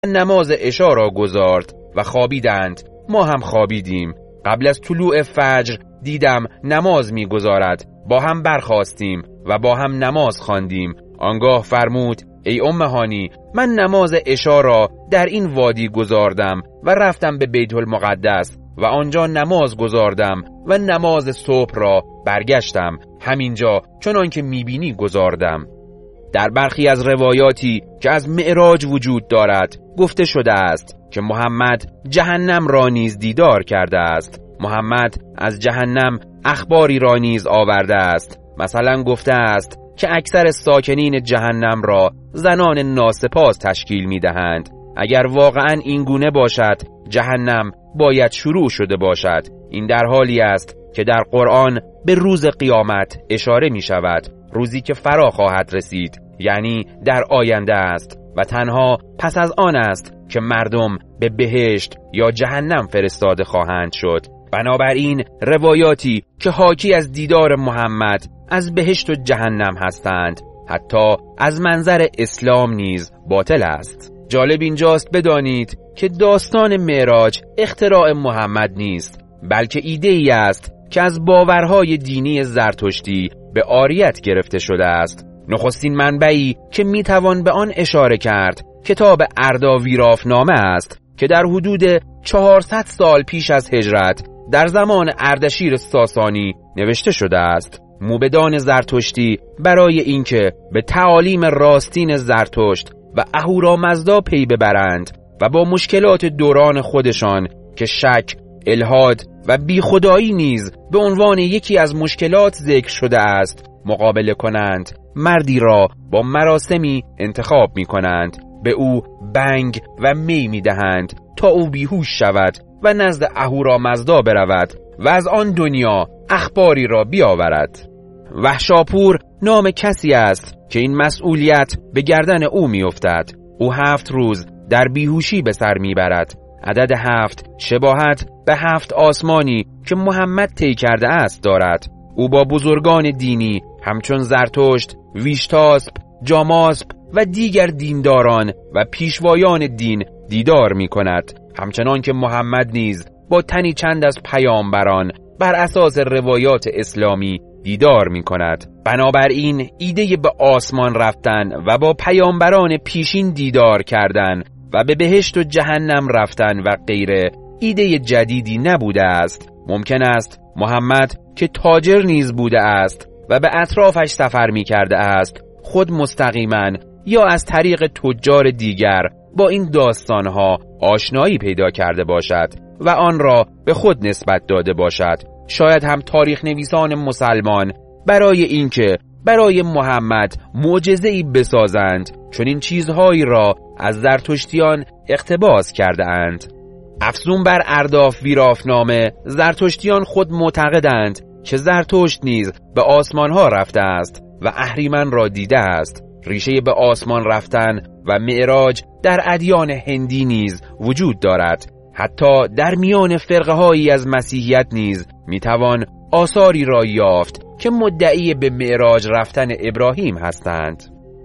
نماز عشا را گزارد و خوابیدند. ما هم خوابیدیم. قبل از طلوع فجر دیدم نماز می‌گذارد. با هم برخاستیم و با هم نماز خواندیم. آنگاه فرمود: ای ام هانی، من نماز عشا را در این وادی گزاردم و رفتم به بیت المقدس و آنجا نماز گزاردم و نماز صبح را برگشتم همینجا چنان که میبینی گزاردم. در برخی از روایاتی که از معراج وجود دارد گفته شده است که محمد جهنم را نیز دیدار کرده است. محمد از جهنم اخباری را نیز آورده است. مثلا گفته است که اکثر ساکنین جهنم را زنان ناسپاس تشکیل می‌دهند. اگر واقعاً این گونه باشد جهنم باید شروع شده باشد. این در حالی است که در قرآن به روز قیامت اشاره می شود، روزی که فرا خواهد رسید، یعنی در آینده است و تنها پس از آن است که مردم به بهشت یا جهنم فرستاده خواهند شد. بنابراین روایاتی که حاکی از دیدار محمد از بهشت و جهنم هستند حتی از منظر اسلام نیز باطل است. جالب اینجاست بدانید که داستان معراج اختراع محمد نیست، بلکه ایده ای است که از باورهای دینی زرتشتی به عاریت گرفته شده است. نخستین منبعی که میتوان به آن اشاره کرد کتاب ارداویرافنامه است که در حدود 400 سال پیش از هجرت در زمان اردشیر ساسانی نوشته شده است. موبدان زرتشتی برای اینکه به تعالیم راستین زرتشت و اهورامزدا پی ببرند و با مشکلات دوران خودشان که شک، الحاد و بیخدایی نیز به عنوان یکی از مشکلات ذکر شده است مقابله کنند، مردی را با مراسمی انتخاب می کنند. به او بنگ و می می دهند تا او بیهوش شود و نزد اهورامزدا برود و از آن دنیا اخباری را بیاورد. وحشاپور نام کسی است که این مسئولیت به گردن او می افتد. او 7 روز در بیهوشی به سر می برد. عدد 7 شباهت به 7 آسمانی که محمد طی کرده است دارد. او با بزرگان دینی همچون زرتشت، ویشتاسپ، جاماسپ و دیگر دینداران و پیشوایان دین دیدار می کند. همچنان که محمد نیز با تنی چند از پیامبران بر اساس روایات اسلامی دیدار می کند. بنابراین ایده به آسمان رفتن و با پیامبران پیشین دیدار کردن و به بهشت و جهنم رفتن و غیره ایده جدیدی نبوده است. ممکن است محمد که تاجر نیز بوده است و به اطرافش سفر می کرده است خود مستقیما یا از طریق تجار دیگر با این داستانها آشنایی پیدا کرده باشد و آن را به خود نسبت داده باشد. شاید هم تاریخ نویسان مسلمان برای اینکه برای محمد معجزه‌ای بسازند چون این چیزهایی را از زرتشتیان اقتباس کرده اند. افزون بر ارداویرافنامه، زرتشتیان خود معتقدند که زرتشت نیز به آسمانها رفته است و اهریمن را دیده است. ریشه به آسمان رفتن و معراج در ادیان هندی نیز وجود دارد. حتی در میان فرقه‌هایی از مسیحیت نیز میتوان آثاری را یافت که مدعی به معراج رفتن ابراهیم هستند.